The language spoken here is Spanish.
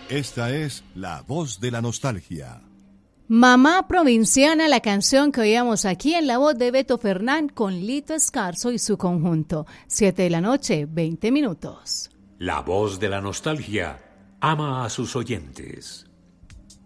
Esta es La Voz de la Nostalgia. Mamá Provinciana, la canción que oíamos aquí en la voz de Beto Fernán con Lito Escarzo y su conjunto. 7:20 p.m. La Voz de la Nostalgia ama a sus oyentes.